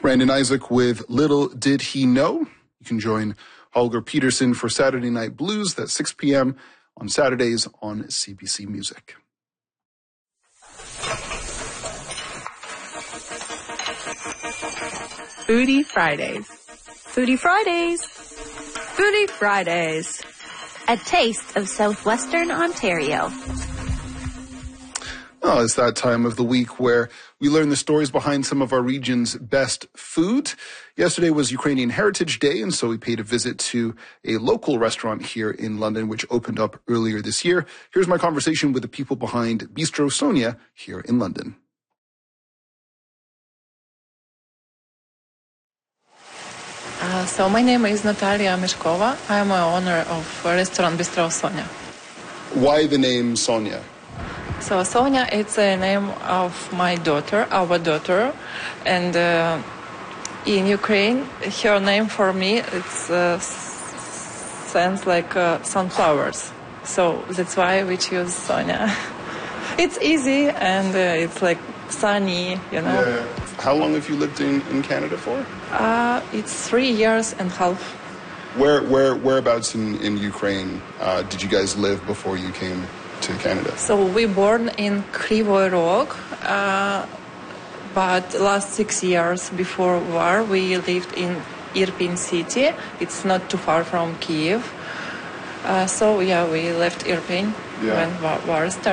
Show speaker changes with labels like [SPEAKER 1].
[SPEAKER 1] Brandon Isaac with Little Did He Know. You can join Holger Peterson for Saturday Night Blues. That's 6 p.m. on Saturdays on CBC Music.
[SPEAKER 2] Foodie Fridays.
[SPEAKER 3] Foodie Fridays.
[SPEAKER 2] Foodie Fridays.
[SPEAKER 3] A taste of southwestern Ontario.
[SPEAKER 1] Oh, it's that time of the week where we learn the stories behind some of our region's best food. Yesterday was Ukrainian Heritage Day, and so we paid a visit to a local restaurant here in London, which opened up earlier this year. Here's my conversation with the people behind Bistro Sonia here in London.
[SPEAKER 4] So my name is Natalia Mishkova. I am the owner of restaurant Bistro Sonia.
[SPEAKER 1] Why the name Sonia?
[SPEAKER 4] So Sonia, it's a name of my daughter, our daughter, and in Ukraine, her name for me it's sounds like sunflowers. So that's why we choose Sonia. It's easy and it's like sunny, you know.
[SPEAKER 1] Yeah. How long have you lived in Canada for?
[SPEAKER 4] It's 3 years and a half.
[SPEAKER 1] Whereabouts in Ukraine did you guys live before you came to Canada?
[SPEAKER 4] So we born in Kryvyi Rog, but last 6 years before war we lived in Irpin city. It's not too far from Kyiv. So yeah, we left Irpin when war started.